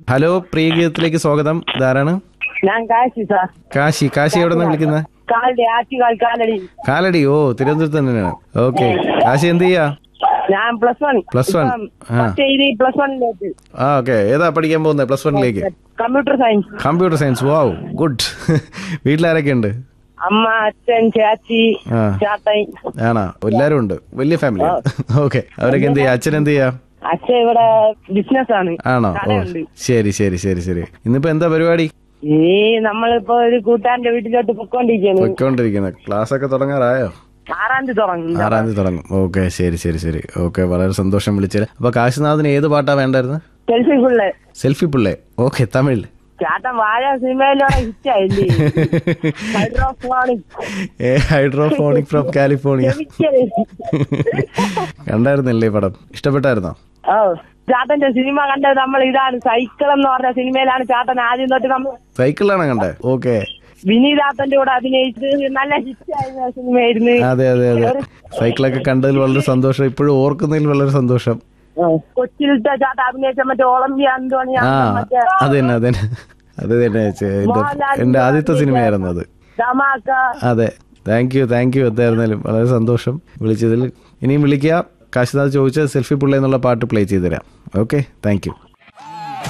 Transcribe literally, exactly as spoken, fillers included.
Hello, പ്രിയ ഗീതത്തിലേക്ക് സ്വാഗതം. ഇതാരാണ്? ഞാൻ കാശി സാർ. കാശി. കാശി എവിടെ നിന്ന് വിളിക്കുന്നത്? കാലടി, ആറ്റുകാൽ കാലടി. കാലടി. ഓ, തിരുവനന്തപുരത്ത് തന്നെയാണ്. ഓക്കെ. കാശി എന്ത് ചെയ്യാ? ഞാൻ plus one. Plus one. Plus വണ്ണിലേക്ക്. ആ, ഓക്കെ. ഏതാ പഠിക്കാൻ പോകുന്നത് പ്ലസ് വണ്ണിലേക്ക്? Computer science. Computer science. വാവ്, ഗുഡ്. വീട്ടിലാരൊക്കെ ഉണ്ട്? അമ്മ, അച്ഛൻ, ചാച്ചി, ചാത്തൻ. ആണോ? എല്ലാരും ഉണ്ട്. വലിയ ഫാമിലി. ഓക്കെ. അവരൊക്കെ എന്ത് ചെയ്യാ? അച്ഛൻ എന്ത് ചെയ്യാ? അച്ഛൻ ഇവിടെ ബിസിനസ് ആണ്. ആണോ? ഓ, ശരി ശരി ശരി ശരി. ഇന്നിപ്പോ എന്താ പരിപാടി? ഈ നമ്മളിപ്പോ ഒരു കൂട്ടുകാരന്റെ വീട്ടിലോട്ട് പൊക്കോണ്ടിരിക്കുന്നു. പൊയ്ക്കൊണ്ടിരിക്കുന്നത്. ക്ലാസ് ഒക്കെ തുടങ്ങാറായോ? ആറാം തീയതി തുടങ്ങും. ആറാം തീയതി തുടങ്ങും. ഓക്കെ, ശരി ശരി ശരി. ഓക്കെ, വളരെ സന്തോഷം വിളിച്ചത്. അപ്പൊ കാശിനാഥിന് ഏത് പാട്ടാ വേണ്ടായിരുന്നു? സെൽഫി പിള്ളേ. സെൽഫി പിള്ളേ. ഓക്കെ, തമിഴ്. ചേട്ടൻ വാഴ സിനിമയിലൂടെ ഹിറ്റായില്ലേ? ഹൈഡ്രോഫോണിക്. Hydroponic from California. കണ്ടായിരുന്നല്ലേ പടം? ഇഷ്ടപ്പെട്ടായിരുന്നോ? ഓ, ചാത്തന്റെ സിനിമ കണ്ടത് നമ്മൾ ഇതാണ്, സൈക്കിൾ എന്ന് പറഞ്ഞ സിനിമയിലാണ് ചാത്തൻ ആദ്യം തൊട്ട് നമ്മൾ. സൈക്കിളാണ് കണ്ടേ? ഓക്കെ. വിനീതാത്തന്റെ കൂടെ അഭിനയിച്ച് നല്ല ഹിറ്റായിരുന്ന സിനിമയായിരുന്നു. അതെ അതെ അതെ. സൈക്കിളൊക്കെ കണ്ടതിൽ വളരെ സന്തോഷം. ഇപ്പോഴും ഓർക്കുന്നതിൽ വളരെ സന്തോഷം. കൊച്ചിയിലത്തെ ചാത്ത അഭിനയിച്ച മറ്റേ ഓളംബിയ അന്തോണി. ആ, അത് തന്നെ അത് തന്നെ അത് തന്നെ എന്റെ ആദ്യത്തെ സിനിമയായിരുന്നു അത്. അതെ. Thank you thank you. എന്തായിരുന്നാലും വളരെ സന്തോഷം വിളിച്ചതിൽ. ഇനിയും വിളിക്കുക. കാശിനാഥ് ചോദിച്ച സെൽഫി പിള്ളേ എന്നുള്ള പാട്ട് പ്ലേ ചെയ്തു തരാം. Okay, thank you.